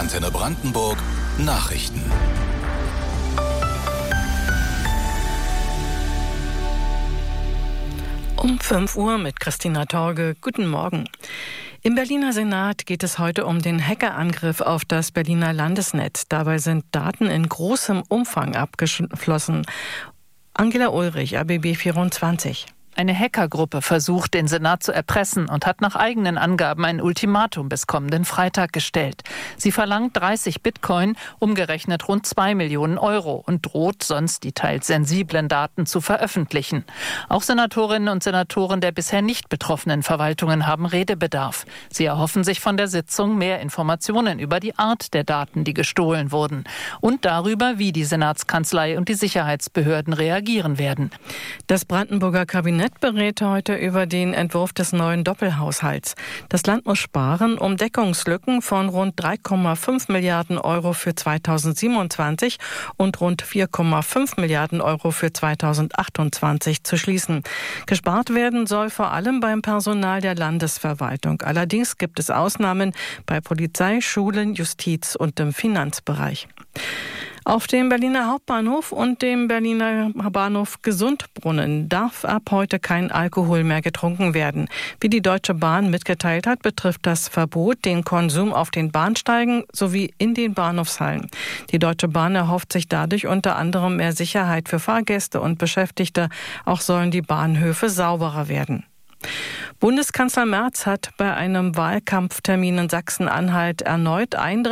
Antenne Brandenburg Nachrichten. Um 5 Uhr mit Christina Torge. Guten Morgen. Im Berliner Senat geht es heute um den Hackerangriff auf das Berliner Landesnetz. Dabei sind Daten in großem Umfang abgeflossen. Angela Ulrich, RBB 24. Eine Hackergruppe versucht, den Senat zu erpressen und hat nach eigenen Angaben ein Ultimatum bis kommenden Freitag gestellt. Sie verlangt 30 Bitcoin, umgerechnet rund 2 Millionen Euro, und droht, sonst die teils sensiblen Daten zu veröffentlichen. Auch Senatorinnen und Senatoren der bisher nicht betroffenen Verwaltungen haben Redebedarf. Sie erhoffen sich von der Sitzung mehr Informationen über die Art der Daten, die gestohlen wurden, und darüber, wie die Senatskanzlei und die Sicherheitsbehörden reagieren werden. Das Brandenburger Kabinett berät heute über den Entwurf des neuen Doppelhaushalts. Das Land muss sparen, um Deckungslücken von rund 3,5 Milliarden Euro für 2027 und rund 4,5 Milliarden Euro für 2028 zu schließen. Gespart werden soll vor allem beim Personal der Landesverwaltung. Allerdings gibt es Ausnahmen bei Polizei, Schulen, Justiz und im Finanzbereich. Auf dem Berliner Hauptbahnhof und dem Berliner Bahnhof Gesundbrunnen darf ab heute kein Alkohol mehr getrunken werden. Wie die Deutsche Bahn mitgeteilt hat, betrifft das Verbot den Konsum auf den Bahnsteigen sowie in den Bahnhofshallen. Die Deutsche Bahn erhofft sich dadurch unter anderem mehr Sicherheit für Fahrgäste und Beschäftigte. Auch sollen die Bahnhöfe sauberer werden. Bundeskanzler Merz hat bei einem Wahlkampftermin in Sachsen-Anhalt erneut